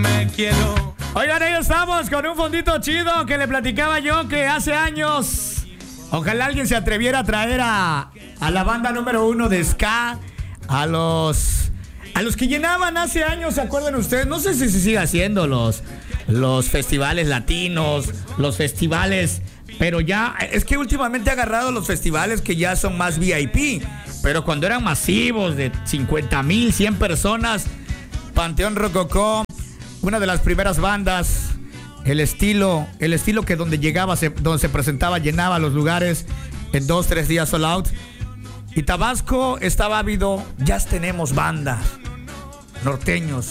me quiero. Oigan, ahí estamos con un fondito chido que le platicaba yo que hace años ojalá alguien se atreviera a traer a la banda número 1 de ska, a los que llenaban hace años, ¿se acuerdan ustedes? No sé si se sigue haciendo los festivales latinos, los festivales, pero ya, es que últimamente ha agarrado los festivales que ya son más VIP, pero cuando eran masivos de 50,000, 100 personas, Panteón Rococó, una de las primeras bandas, el estilo que donde llegaba, donde se presentaba, llenaba los lugares en 2-3 días sold out. Y Tabasco estaba ávido, ya tenemos bandas, norteños,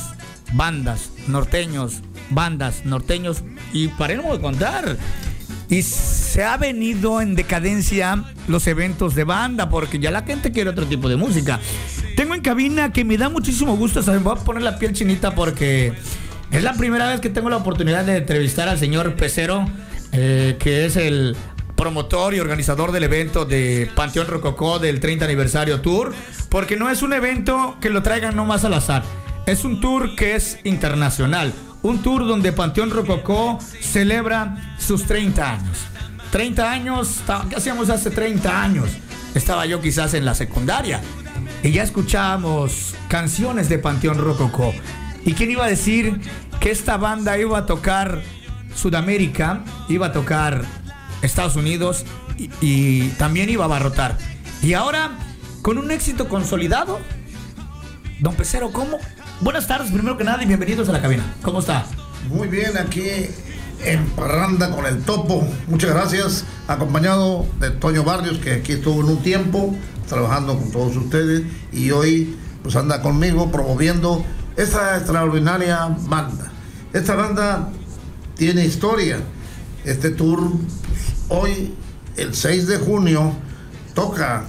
y paremos de contar. Y se ha venido en decadencia los eventos de banda, porque ya la gente quiere otro tipo de música. Tengo en cabina que me da muchísimo gusto, ¿saben? Voy a poner la piel chinita porque es la primera vez que tengo la oportunidad de entrevistar al señor Pecero, que es el promotor y organizador del evento de Panteón Rococó del 30 aniversario tour, porque no es un evento que lo traigan nomás al azar, es un tour que es internacional, un tour donde Panteón Rococó celebra sus 30 años. 30 años, ¿qué hacíamos hace 30 años? Estaba yo quizás en la secundaria y ya escuchábamos canciones de Panteón Rococó. ¿Y quién iba a decir que esta banda iba a tocar Sudamérica, iba a tocar Estados Unidos y también iba a abarrotar? Y ahora, con un éxito consolidado, don Pecero, ¿cómo? Buenas tardes, primero que nada, y bienvenidos a la cabina. ¿Cómo está? Muy bien, aquí en Parranda con el Topo. Muchas gracias, acompañado de Toño Barrios, que aquí estuvo en un tiempo trabajando con todos ustedes y hoy pues anda conmigo promoviendo esta extraordinaria banda. Esta banda tiene historia. Este tour, hoy, el 6 de junio, toca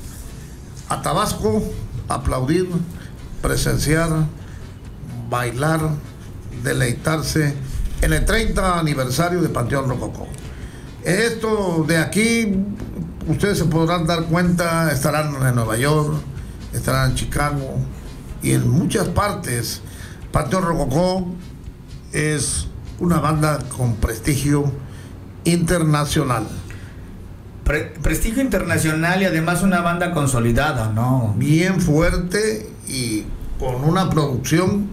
a Tabasco, aplaudir, presenciar, bailar, deleitarse en el 30 aniversario de Panteón Rococó. Esto de aquí, ustedes se podrán dar cuenta, estarán en Nueva York, estarán en Chicago y en muchas partes. Panteón Rococó es una banda con prestigio internacional. Prestigio internacional y además una banda consolidada, ¿no? Bien fuerte y con una producción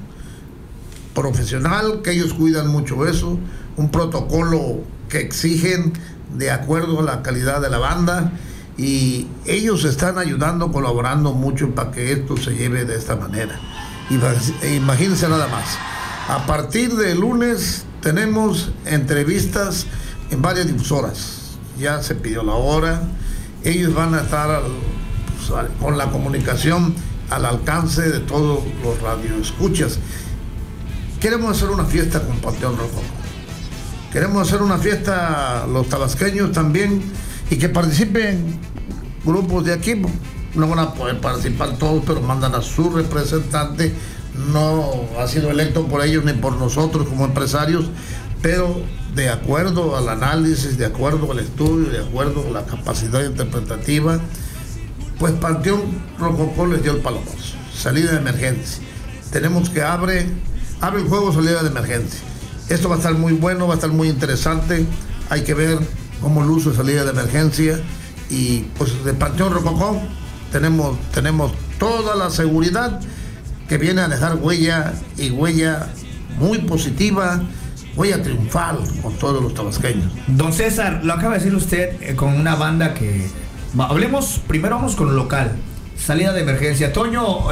profesional, que ellos cuidan mucho eso, un protocolo que exigen de acuerdo a la calidad de la banda, y ellos están ayudando, colaborando mucho para que esto se lleve de esta manera. Imagínense nada más, a partir de lunes tenemos entrevistas en varias difusoras. Ya se pidió la hora, ellos van a estar con la comunicación al alcance de todos los radioescuchas. Queremos hacer una fiesta con Panteón Rococó, queremos hacer una fiesta los tabasqueños también, y que participen grupos de aquí. No van a poder participar todos, pero mandan a su representante, no ha sido electo por ellos ni por nosotros como empresarios, pero de acuerdo al análisis, de acuerdo al estudio, de acuerdo a la capacidad interpretativa, pues Panteón Rococó les dio el palomazo, salida de emergencia. Tenemos que abre el juego, salida de emergencia. Esto va a estar muy bueno, va a estar muy interesante. Hay que ver cómo luce salida de emergencia. Y pues de Panteón Rococó tenemos toda la seguridad que viene a dejar huella, y huella muy positiva, huella triunfal con todos los tabasqueños. Don César, lo acaba de decir usted, con una banda que... primero vamos con lo local, salida de emergencia. Toño,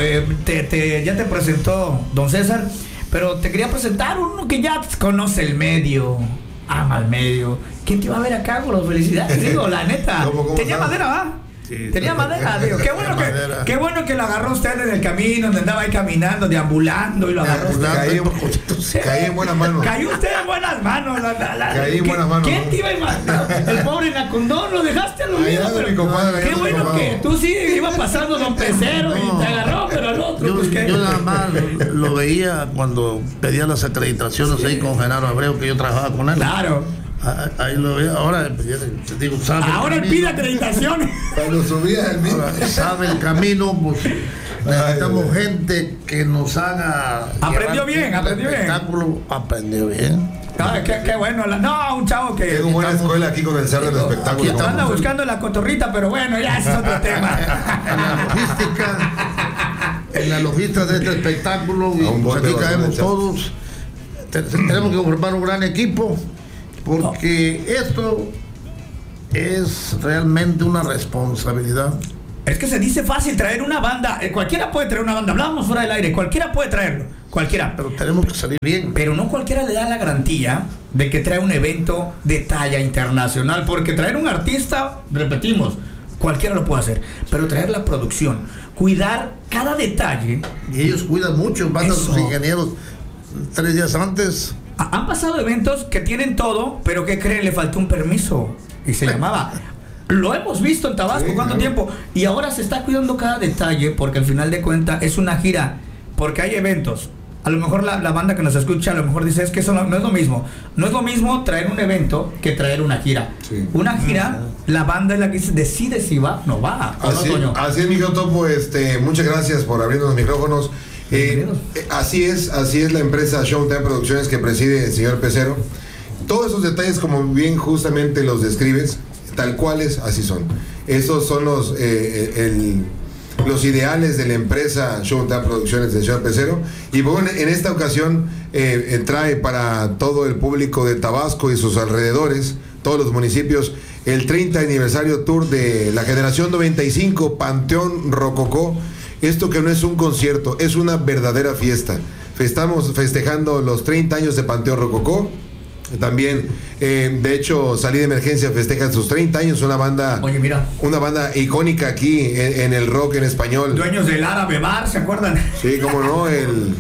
ya te presentó don César, pero te quería presentar uno que ya conoce el medio, ama el medio. ¿Quién te iba a ver acá con las felicidades? Digo, la neta, ¿Cómo tenía sabes? madera, ¿va? Sí, tenía madera, digo, qué bueno que lo agarró usted en el camino, donde andaba ahí caminando, deambulando, y lo agarró usted. Caí en buenas manos. Cayó usted en buenas manos. Caí en buenas manos. ¿Quién te iba a imaginar? El pobre Nacondón, lo dejaste a lo Ahí mismo. anda mi compadre, Qué ahí anda mi bueno compadre. que tú sí iba pasando don Pecero y te agarró, pero al otro, pues que... Yo nada más lo veía cuando pedía las acreditaciones ahí con Genaro Abreu, que yo trabajaba con él. Claro. Ahí lo veo. Ahora, te digo, sabe. Ahora él pide acreditación. Cuando subía el mismo. Ahora, sabe el camino, pues necesitamos gente que nos haga. Aprendió llevar bien, aprendió bien. Espectáculo, aprendió bien. Qué bueno. No, un chavo que. Tengo buena escuela aquí con el cerro del espectáculo. Aquí anda buscando la cotorrita, pero bueno, ya ese es otro tema. En la logística de este espectáculo, y un pues bote aquí de caemos basura, todos. Tenemos que formar un gran equipo, porque esto es realmente una responsabilidad. Es que se dice fácil traer una banda. Cualquiera puede traer una banda. Hablábamos fuera del aire. Cualquiera puede traerlo. Cualquiera. Pero tenemos que salir bien. Pero no cualquiera le da la garantía de que trae un evento de talla internacional. Porque traer un artista, repetimos, cualquiera lo puede hacer. Pero traer la producción, cuidar cada detalle. Y ellos cuidan mucho, mandan a sus ingenieros 3 días antes. Han pasado eventos que tienen todo, pero ¿qué creen? Le faltó un permiso. Y se llamaba. Lo hemos visto en Tabasco, sí, ¿cuánto claro. tiempo? Y ahora se está cuidando cada detalle, porque al final de cuentas es una gira, porque hay eventos. A lo mejor la banda que nos escucha a lo mejor dice, es que eso no es lo mismo. No es lo mismo traer un evento que traer una gira. Sí. Una gira, la banda es la que decide si va o no va. ¿O no, Toño? Así es, mi querido Topo, muchas gracias por abrirnos los micrófonos. Así es la empresa Showtime Producciones que preside el señor Pecero. Todos esos detalles, como bien justamente los describes, tal cuales, así son. Esos son los ideales de la empresa Showtime Producciones del señor Pecero. Y bueno, en esta ocasión trae para todo el público de Tabasco y sus alrededores, todos los municipios, el 30 aniversario tour de la generación 95 Panteón Rococó. Esto que no es un concierto, es una verdadera fiesta. Estamos festejando los 30 años de Panteón Rococó. También, de hecho, Salí de Emergencia festeja sus 30 años, una banda, Oye, mira, una banda icónica aquí en el rock en español. dueños del Árabe Bar, ¿se acuerdan? Sí, cómo no, el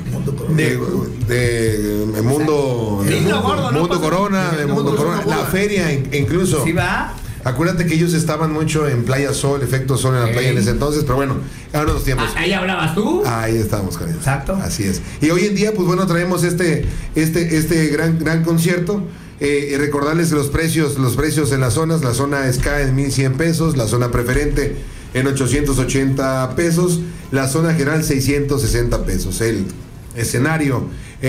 Mundo Gordo, ¿no? Mundo Corona, de Mundo Corona, la feria incluso. Sí, va. Acuérdate que ellos estaban mucho en Playa Sol, Efecto Sol en la playa en ese entonces, pero bueno, ahora los tiempos. Ahí hablabas tú. Ahí estamos con ellos. Exacto. Así es. Y hoy en día, pues bueno, traemos este gran concierto. Y recordarles los precios en las zonas. La zona Ska en 1,100 pesos, la zona preferente en 880 pesos, la zona general 660 pesos. El escenario,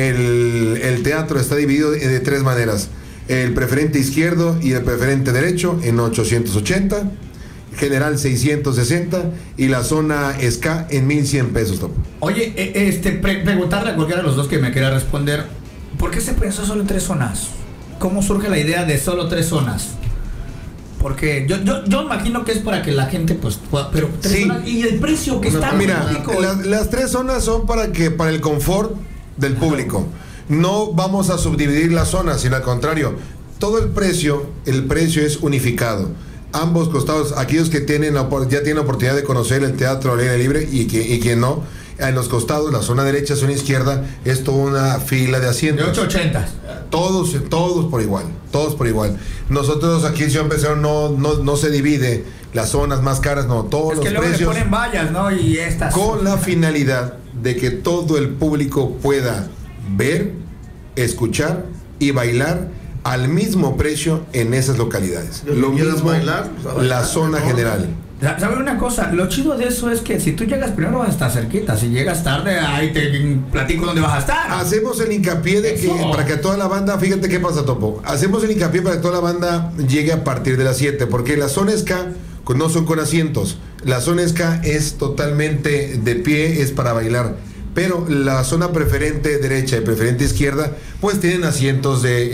el teatro está dividido de 3 maneras. El preferente izquierdo y el preferente derecho en 880, general 660 y la zona Ska en 1,100 pesos, Top. Oye, preguntarle a cualquiera de los dos que me quiera responder, ¿por qué se pensó solo en 3 zonas? ¿Cómo surge la idea de solo 3 zonas? Porque yo imagino que es para que la gente pues pueda, pero 3 Sí. zonas y el precio que está Mira, público. las 3 zonas son para el confort del público. No vamos a subdividir las zonas, sino al contrario, todo el precio es unificado. Ambos costados, aquellos que ya tienen la oportunidad de conocer el teatro al aire libre y quien no, en los costados, la zona derecha, zona izquierda, es toda una fila de De asientos. 880. Todos por igual. Nosotros aquí en Ciudad Pecero no se divide las zonas más caras, no, todos Es los que luego precios, le ponen vallas, ¿no? Y estas. con la finalidad de que todo el público pueda ver, escuchar y bailar al mismo precio en esas localidades. Los Lo que quieran mismo bailar, pues, a bailar, la zona ¿no? general. ¿Sabes una cosa? Lo chido de eso es que si tú llegas primero vas a estar cerquita. Si llegas tarde, ahí te platico dónde vas a estar. Hacemos el hincapié de que Eso. para que toda la banda, fíjate qué pasa, Topo. Hacemos el hincapié para que toda la banda llegue a partir de las 7, porque la zona Ska no son con asientos. La zona Ska es totalmente de pie, es para bailar. Pero la zona preferente derecha y preferente izquierda, pues tienen asientos del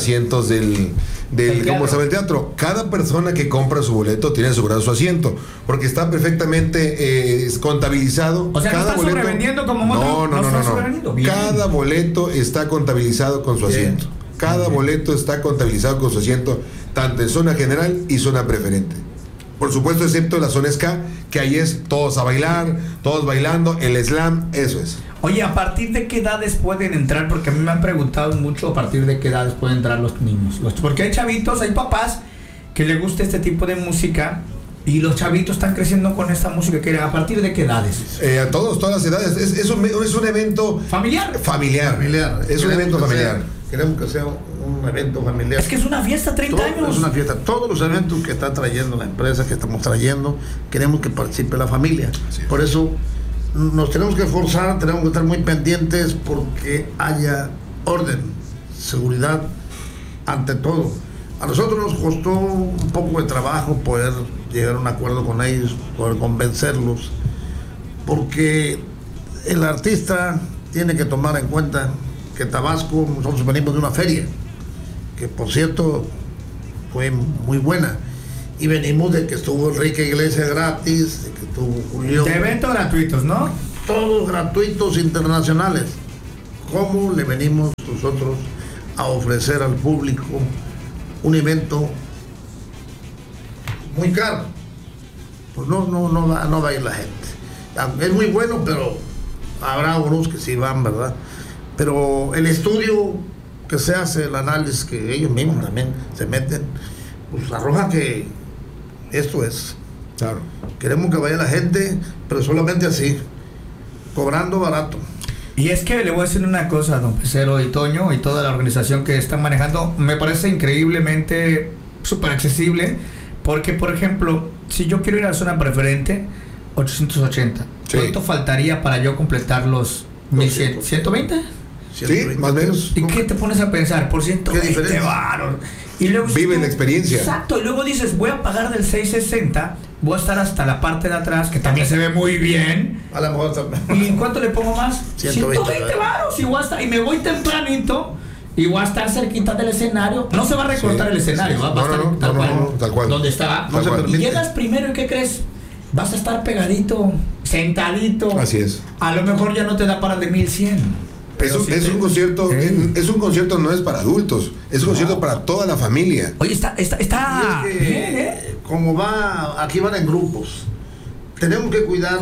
¿cómo se llama el teatro? Cada persona que compra su boleto tiene asegurado su asiento, porque está perfectamente contabilizado. O sea, no cada está sobrevendiendo como otro. No. está sobrevendiendo. Bien. Cada boleto está contabilizado con su Bien. asiento. Cada boleto está contabilizado con su asiento, tanto en zona general y zona preferente. Por supuesto, excepto la zona Ska, que ahí es todos a bailar, todos bailando, el slam, eso es. Oye, ¿a partir de qué edades pueden entrar? Porque a mí me han preguntado mucho a partir de qué edades pueden entrar los niños. Porque hay chavitos, hay papás que les gusta este tipo de música Y los chavitos están creciendo con esta música. ¿A partir de qué edades? A todas las edades. Es un evento ¿Familiar? Familiar. Es un evento familiar. Queremos que sea un evento familiar. Es que es una fiesta, 30 años. Es una fiesta. Todos los eventos que está trayendo la empresa, que estamos trayendo, queremos que participe la familia. Sí. Por eso nos tenemos que esforzar, tenemos que estar muy pendientes porque haya orden, seguridad ante todo. A nosotros nos costó un poco de trabajo poder llegar a un acuerdo con ellos, poder convencerlos, porque el artista tiene que tomar en cuenta que Tabasco, nosotros venimos de una feria, que por cierto fue muy buena, y venimos de que estuvo Enrique Iglesias gratis, de que estuvo Julio. De eventos gratuitos, ¿no? Todos gratuitos internacionales. ¿Cómo le venimos nosotros a ofrecer al público un evento muy caro? Pues no va a ir la gente. Es muy bueno, pero habrá unos que sí van, ¿verdad? Pero el estudio que se hace, el análisis que ellos mismos también se meten, pues arroja que esto es. Claro. Queremos que vaya la gente, pero solamente así, cobrando barato. Y es que le voy a decir una cosa, don Pecero y Toño y toda la organización que están manejando, me parece increíblemente súper accesible, porque por ejemplo, si yo quiero ir a la zona preferente, 880, sí. ¿Cuánto faltaría para yo completar los 1100? ¿120? Sí, más o menos. ¿Y qué te pones a pensar? Por 120 varos. Y luego vive la experiencia. Exacto, y luego dices, voy a pagar del 660, voy a estar hasta la parte de atrás, que también se ve muy bien. A lo mejor también. ¿Y cuánto le pongo más? 120 varos. Y me voy tempranito y voy a estar cerquita del escenario. No se va a recortar el escenario, ¿va? Va a estar tal cual. Donde está. No se permite. Y llegas primero y ¿qué crees? Vas a estar pegadito, sentadito. Así es. A lo mejor ya no te da para el de 1100. Es un concierto, es un concierto, no es para adultos, es un concierto para toda la familia. Oye, está Y es que, bien, como aquí van en grupos, tenemos que cuidar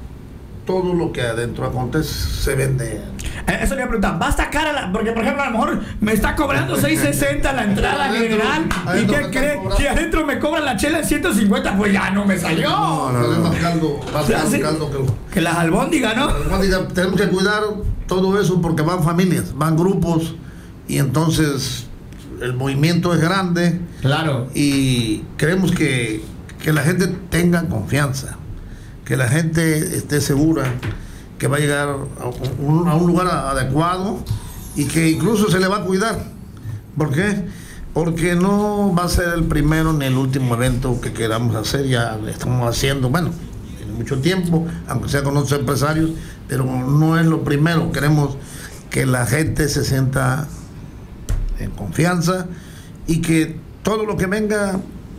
todo lo que adentro acontece, se vende. Eso le iba a preguntar, ¿va a estar cara? Porque por ejemplo a lo mejor me está cobrando 660 la entrada general. ¿Y qué cree? Si adentro me cobran la chela en 150, pues ya no me salió. No, es más caldo, que las albóndigas, ¿no? Tenemos que cuidar todo eso porque van familias, van grupos, y entonces el movimiento es grande. Claro. Y queremos que la gente tenga confianza, que la gente esté segura que va a llegar a un lugar adecuado y que incluso se le va a cuidar. ¿Por qué? Porque no va a ser el primero ni el último evento que queramos hacer. Ya lo estamos haciendo, bueno, tiene mucho tiempo, aunque sea con otros empresarios, pero no es lo primero. Queremos que la gente se sienta en confianza y que todo lo que venga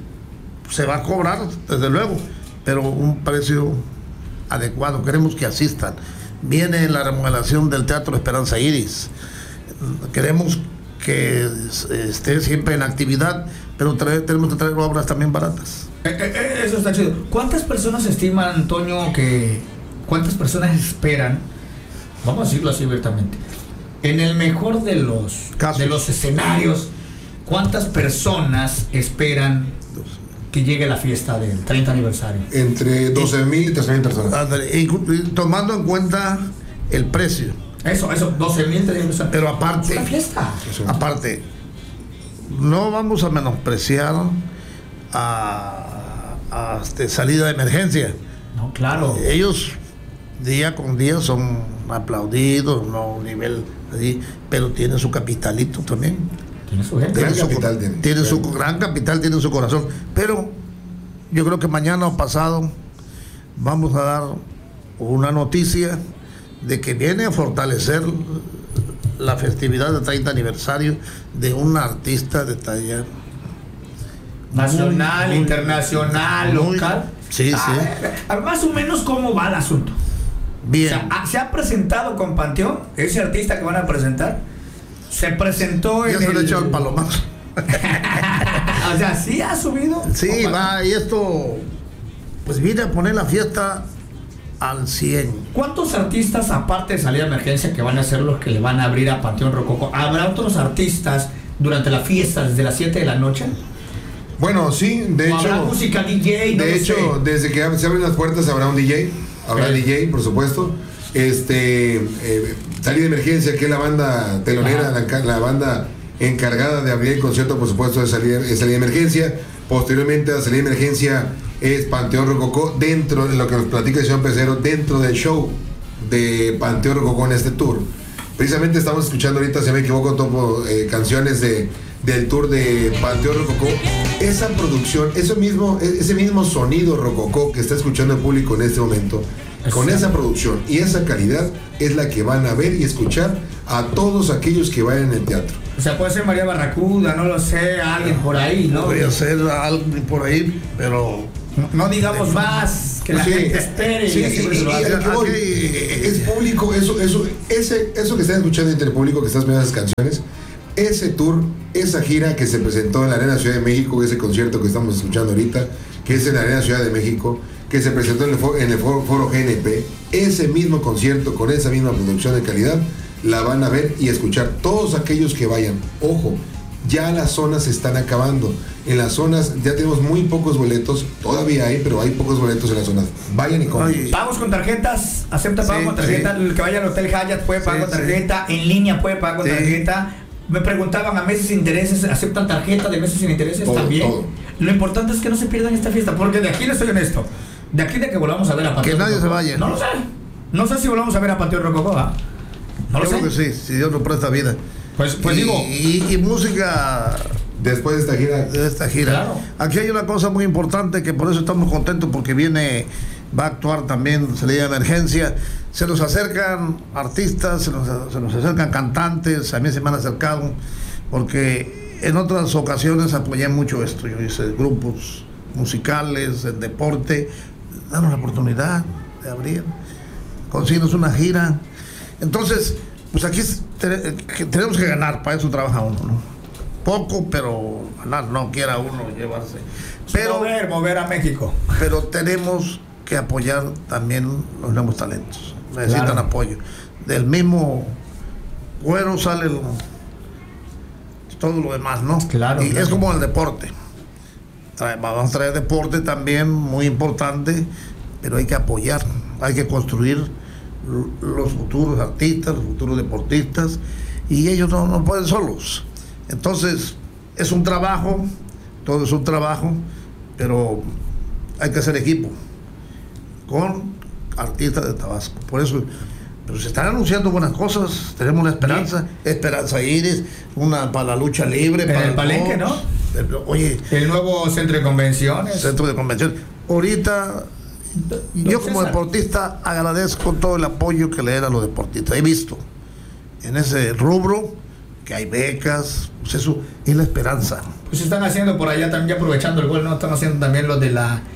se va a cobrar, desde luego, pero un precio adecuado. Queremos que asistan. Viene la remodelación del Teatro Esperanza Iris. Queremos que esté siempre en actividad, pero tenemos que traer obras también baratas. Eso está chido. ¿Cuántas personas estiman, Antonio, cuántas personas esperan, vamos a decirlo así abiertamente, en el mejor de los escenarios, cuántas personas esperan que llegue la fiesta del 30 aniversario? Entre 12,000 y 13,000 personas. Y tomando en cuenta el precio. Eso, 12,000 personas. Pero aparte, es una fiesta. Aparte, no vamos a menospreciar a salida de emergencia. No, claro. Ellos día con día son aplaudidos, no nivel allí, pero tienen su capitalito también. Tiene su gente. Tiene su gran capital, tiene su corazón. Pero yo creo que mañana o pasado vamos a dar una noticia de que viene a fortalecer la festividad del 30 aniversario de un artista de talla nacional, internacional, local. Sí, sí. Más o menos, ¿cómo va el asunto? Bien. O sea, ¿se ha presentado con Panteón? Ese artista que van a presentar se presentó ya en se le echó al palomazo. O sea, ¿sí ha subido? Sí, va, y esto pues viene a poner la fiesta al 100. ¿Cuántos artistas, aparte de Salida de Emergencia, que van a ser los que le van a abrir a Panteón Rococó, habrá otros artistas durante la fiesta desde las 7 de la noche? Bueno, sí, de hecho. ¿Habrá música DJ? No de lo hecho, sé. desde que se abren las puertas habrá un DJ. Habrá DJ, por supuesto. Salida de Emergencia, que es la banda telonera, la banda encargada de abrir el concierto, por supuesto, de salida de Emergencia. Posteriormente a Salida de Emergencia es Panteón Rococó, dentro de lo que nos platica el señor Pecero, dentro del show de Panteón Rococó en este tour. Precisamente estamos escuchando ahorita, si no me equivoco, canciones del tour de Panteón Rococó. Esa producción, ese mismo sonido rococó que está escuchando el público en este momento, con esa producción y esa calidad, es la que van a ver y escuchar a todos aquellos que vayan en el teatro. O sea, puede ser María Barracuda, no lo sé, alguien por ahí, ¿no? Podría ser alguien por ahí, pero no digamos más, que la gente espere. Sí, y es público, eso que están escuchando entre el público que está escuchando esas canciones, ese tour, esa gira que se presentó en la Arena Ciudad de México, ese concierto que estamos escuchando ahorita, que es en la Arena Ciudad de México, que se presentó en el foro GNP, ese mismo concierto con esa misma producción de calidad, la van a ver y escuchar todos aquellos que vayan. Ojo, ya las zonas se están acabando. En las zonas ya tenemos muy pocos boletos, todavía hay, pero hay pocos boletos en las zonas. Vayan y compren. Pagos con tarjetas, acepta pago con tarjeta. El que vaya al Hotel Hyatt puede pagar con tarjeta, en línea puede pagar con tarjeta. Me preguntaban, ¿a meses sin intereses aceptan tarjeta de meses sin intereses? También. Todo. Lo importante es que no se pierdan esta fiesta, porque de aquí les soy honesto. De aquí de que volvamos a ver a Panteón que nadie Rococó, se vaya. No lo sé. No sé si volvamos a ver a Panteón Rococó, ¿ah? No lo sé. Creo que sí, si Dios nos presta vida. Pues digo. Y música después de esta gira. Claro. Aquí hay una cosa muy importante que por eso estamos contentos, porque va a actuar también Salida de Emergencia. Se nos acercan artistas, se nos acercan cantantes, a mí se me han acercado, porque en otras ocasiones apoyé mucho esto. Yo hice grupos musicales, el deporte, danos la oportunidad de abrir, conseguirnos una gira. Entonces, pues aquí tenemos que ganar, para eso trabaja uno, ¿no? Poco, pero ganar, no quiera uno llevarse. Pero mover a México. Pero tenemos que apoyar también los nuevos talentos. Necesitan apoyo. Del mismo cuero sale todo lo demás, ¿no? Claro. Y es como el deporte. Vamos a traer deporte también, muy importante, pero hay que apoyar, hay que construir los futuros artistas, los futuros deportistas, y ellos no pueden solos. Entonces, es un trabajo, todo es un trabajo, pero hay que hacer equipo con artistas de Tabasco. Por eso, pero se están anunciando buenas cosas, tenemos la esperanza, Esperanza Iris, una para la lucha libre, para el Palenque, ¿no? Oye, el nuevo centro de convenciones. Centro de convenciones. Ahorita, yo como deportista agradezco todo el apoyo que le dan a los deportistas. He visto en ese rubro que hay becas, pues eso es la esperanza. Pues están haciendo por allá también, ya aprovechando el gol, ¿no? Están haciendo también lo de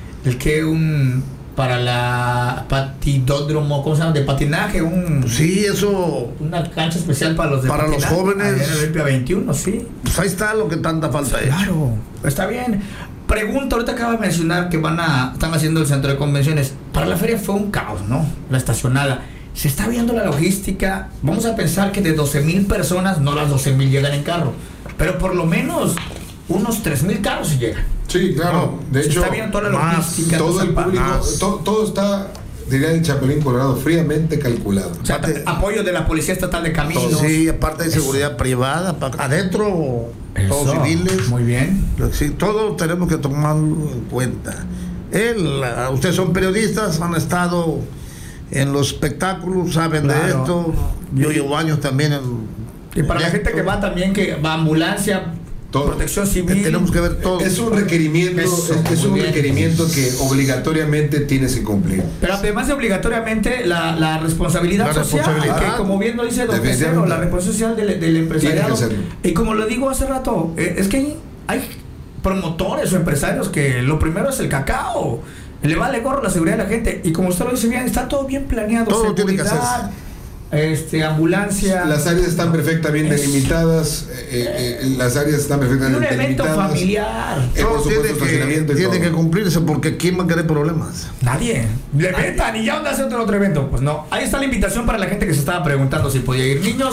para la patidódromo, ¿cómo se llama? De patinaje, sí, eso. Una cancha especial para los de para patinaje, los jóvenes. En el Olimpia 21, sí. Pues ahí está lo que tanta falta es. Claro, está bien. Pregunta, ahorita acaba de mencionar que están haciendo el centro de convenciones. Para la feria fue un caos, ¿no? La estacionada. Se está viendo la logística. Vamos a pensar que de 12,000 personas, no las 12,000 llegan en carro, pero por lo menos unos 3,000 carros se llegan. Sí, claro. De hecho, está viendo toda la logística. Todo el público, todo está, diría el Chapulín Colorado, fríamente calculado. O sea, apoyo de la Policía Estatal de Caminos. Sí, aparte de seguridad privada, adentro, todos civiles. Muy bien. Sí, todo tenemos que tomarlo en cuenta. Ustedes son periodistas, han estado en los espectáculos, saben de esto. Yo llevo años también y para la gente que va también, que va a ambulancia, todo. Protección civil, tenemos que ver todo. Es un requerimiento, es un requerimiento que obligatoriamente tienes que cumplir. Pero además de obligatoriamente la responsabilidad social, que como bien lo dice don Pecero, la responsabilidad social del empresariado. Y como lo digo hace rato, es que hay promotores o empresarios que lo primero es el cacao. Le vale gorro la seguridad de la gente. Y como usted lo dice bien, está todo bien planeado. Todo tiene que hacerse. Ambulancia. Las áreas están perfectamente delimitadas. Las áreas están perfectamente delimitadas. Un evento familiar. Todo tiene que cumplirse, porque ¿quién va a querer problemas? Nadie. Le metan y ya dónde hace otro evento. Pues no. Ahí está la invitación para la gente que se estaba preguntando si podía ir. Niños,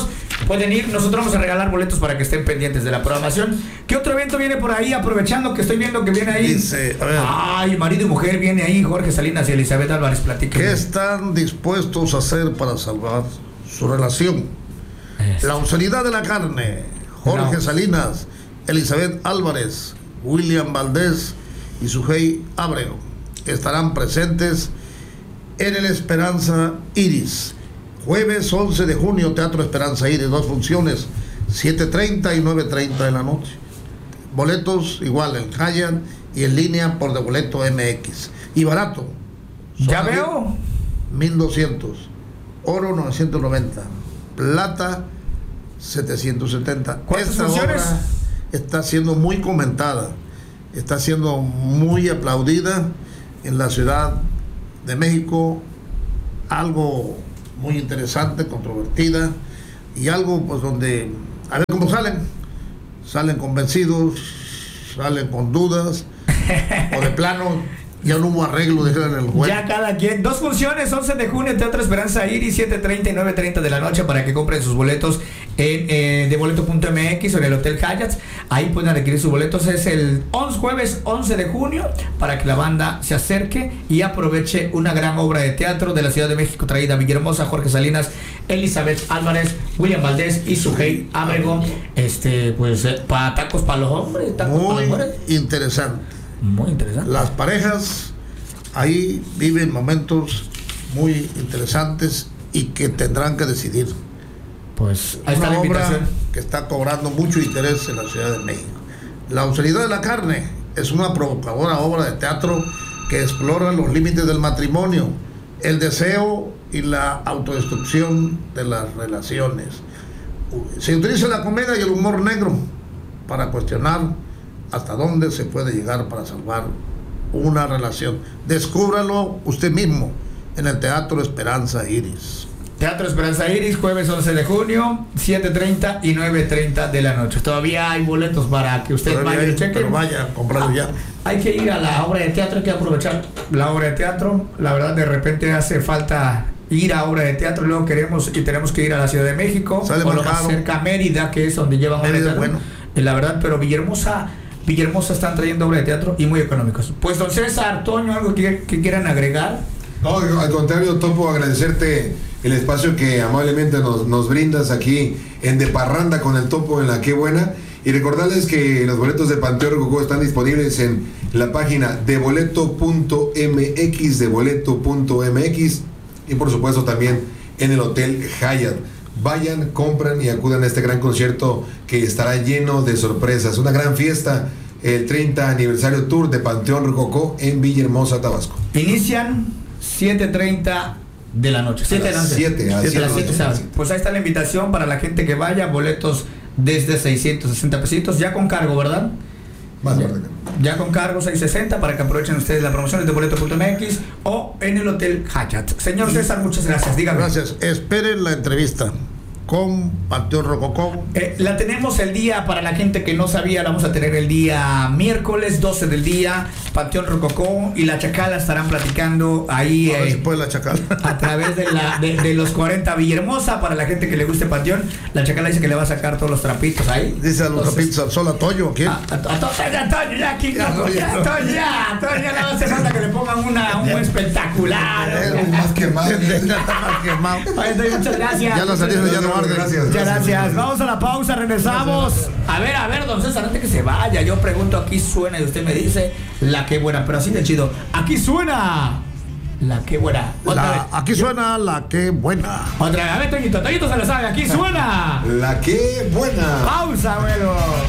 pueden ir. Nosotros vamos a regalar boletos para que estén pendientes de la programación. ¿Qué otro evento viene por ahí? Aprovechando que estoy viendo que viene ahí. Dice, a ver, ay, marido y mujer viene ahí, Jorge Salinas y Elizabeth Álvarez, platiquen. ¿qué están dispuestos a hacer para salvar su relación? La austeridad de la carne, Jorge Salinas, Elizabeth Álvarez, William Valdés y Sujei Ábrego estarán presentes en el Esperanza Iris. Jueves 11 de junio, Teatro Esperanza Iris, 2 funciones, 7:30 y 9:30 de la noche. Boletos igual en Hyatt y en línea por de boleto MX. Y barato. Ya veo. 1,200. Oro 990. Plata 770. ¿Cuántas Esta funciones? obra está siendo muy comentada, está siendo muy aplaudida en la Ciudad de México, algo muy interesante, controvertida y algo pues donde a ver cómo salen convencidos, salen con dudas o de plano ya no hubo arreglo, dejaron en el juego. Ya cada quien. 2 funciones, 11 de junio, Teatro Esperanza Iris, 7:30 y 9:30 de la noche para que compren sus boletos en deboleto.mx o en el Hotel Hyatt. Ahí pueden adquirir sus boletos. Es el jueves 11 de junio para que la banda se acerque y aproveche una gran obra de teatro de la Ciudad de México traída a Villahermosa, Jorge Salinas, Elizabeth Álvarez, William Valdés y Sujei Ábrego. Pues para tacos para los hombres, tacos para las mujeres. Interesante. Muy interesante. Las parejas ahí viven momentos muy interesantes y que tendrán que decidir. Pues ahí está Una la obra invitación. que está cobrando mucho interés en la Ciudad de México. La austeridad de la carne es una provocadora obra de teatro que explora los límites del matrimonio, el deseo y la autodestrucción de las relaciones. Se utiliza la comedia y el humor negro para cuestionar hasta dónde se puede llegar para salvar una relación. Descúbralo usted mismo en el Teatro Esperanza Iris. Teatro Esperanza Iris, jueves 11 de junio, 7:30 y 9:30 de la noche. Todavía hay boletos para que usted vaya y cheque. Pero vaya, comprarlo ya. Hay que ir a la obra de teatro, hay que aprovechar la obra de teatro. La verdad, de repente hace falta ir a obra de teatro, luego queremos y tenemos que ir a la Ciudad de México, Sale o más lo más caro. cerca a Mérida, que es donde llevan obra de Mérida, teatro. bueno. La verdad, pero Villahermosa están trayendo obra de teatro y muy económicos. Pues don César, Toño, algo que quieran agregar. No, al contrario, Topo, agradecerte el espacio que amablemente nos brindas aquí en De Parranda con el Topo en la Qué Buena. Y recordarles que los boletos de Panteón Rococó están disponibles en la página deboleto.mx, y por supuesto también en el Hotel Hyatt. Vayan, compran y acudan a este gran concierto que estará lleno de sorpresas. Una gran fiesta, el 30 aniversario tour de Panteón Rococó en Villahermosa, Tabasco. Inician 7:30 de la noche. 7 de la noche. 7 a 7 de la noche. ¿Sabes? Pues ahí está la invitación para la gente que vaya. Boletos desde 660 pesitos, ya con cargo, ¿verdad? Más verdad. Ya con cargo 660 para que aprovechen ustedes la promoción de boleto.mx o en el Hotel Hyatt. Señor César, muchas gracias. Dígame. Gracias. Esperen la entrevista con Panteón Rococó. La tenemos el día, para la gente que no sabía, la vamos a tener el día miércoles 12 del día. Panteón Rococó y la Chacala estarán platicando ahí A ver si puede la Chacala. a través de los 40 Villahermosa. Para la gente que le guste Panteón, la Chacala dice que le va a sacar todos los trapitos ahí. Dice a los Entonces, trapitos al sol, a Toño, ¿a quién? a Toño, ya aquí, Ya, no, ya, Toño, ya no hace falta que le pongan un espectacular. Más quemado. Más quemado. Oye, Toño, muchas gracias. Ya la salida ya no arde. Gracias. Muchas gracias. Vamos a la pausa, regresamos. A ver, don César, antes que se vaya, yo pregunto, aquí suena y usted me dice la que buena, pero así de chido. Aquí suena la que buena. Otra vez. Aquí suena la que buena. Otra vez. A ver, Toñito se lo sabe. Aquí suena La Qué Buena. pausa, bueno.